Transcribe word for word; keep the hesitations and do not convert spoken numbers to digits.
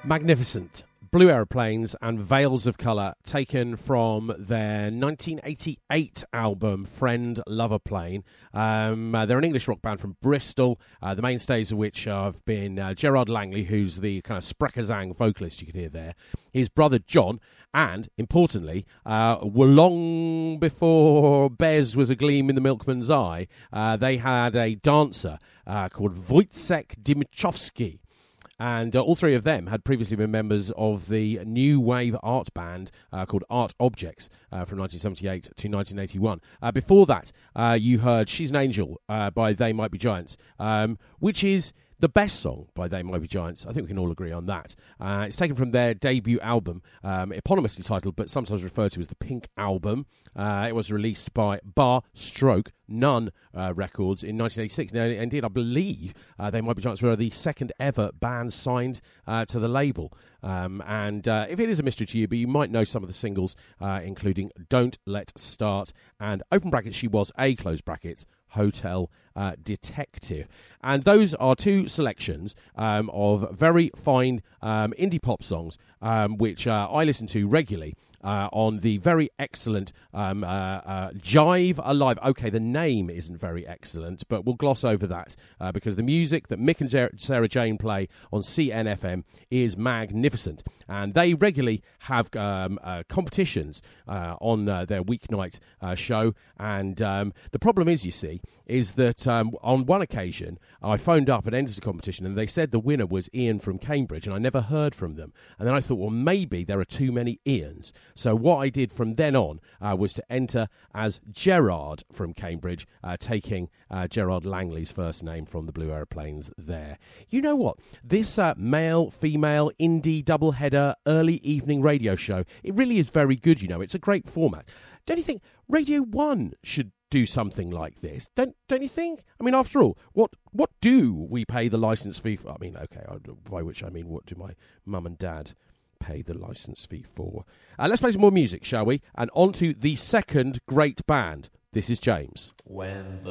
Magnificent. Blue Aeroplanes and Veils of Colour, taken from their nineteen eighty-eight album Friend Lover Plane. Um, uh, they're an English rock band from Bristol, uh, the mainstays of which have been uh, Gerard Langley, who's the kind of Sprekazang vocalist you can hear there, his brother John, and, importantly, uh, were long before Bez was a gleam in the milkman's eye, uh, they had a dancer uh, called Wojciech Dimitrowski. And uh, all three of them had previously been members of the new wave art band uh, called Art Objects uh, from nineteen seventy-eight to nineteen eighty-one. Uh, before that, uh, you heard She's an Angel uh, by They Might Be Giants, um, which is the best song by They Might Be Giants. I think we can all agree on that. Uh, it's taken from their debut album, um, eponymously titled, but sometimes referred to as the Pink Album. Uh, it was released by Bar Stroke None uh, Records in nineteen eighty-six. Now, indeed, I believe uh, They Might Be Giants were the second ever band signed uh, to the label. Um, and uh, if it is a mystery to you, but you might know some of the singles, uh, including Don't Let Start and open brackets, She Was a close brackets, Hotel uh, Detective. And those are two selections um, of very fine um, indie pop songs um, which uh, I listen to regularly uh, on the very excellent um, uh, uh, Jive Alive. Okay, the name isn't very excellent, but we'll gloss over that uh, because the music that Mick and Jer- Sarah Jane play on C N F M is magnificent. And they regularly have um, uh, competitions uh, on uh, their weeknight uh, show. And um, the problem is, you see, is that um, on one occasion I phoned up and entered the competition and they said the winner was Ian from Cambridge, and I never heard from them. And then I thought, well, maybe there are too many Ians. So what I did from then on uh, was to enter as Gerard from Cambridge, uh, taking uh, Gerard Langley's first name from the Blue Aeroplanes there. You know what? This uh, male-female indie doubleheader early evening radio show, it really is very good, you know. It's a great format. Don't you think Radio one should do something like this? Don't don't you think? I mean, after all, what what do we pay the licence fee for? I mean, okay, by which I mean, what do my mum and dad pay the licence fee for? Uh, let's play some more music, shall we? And on to the second great band. This is James. When the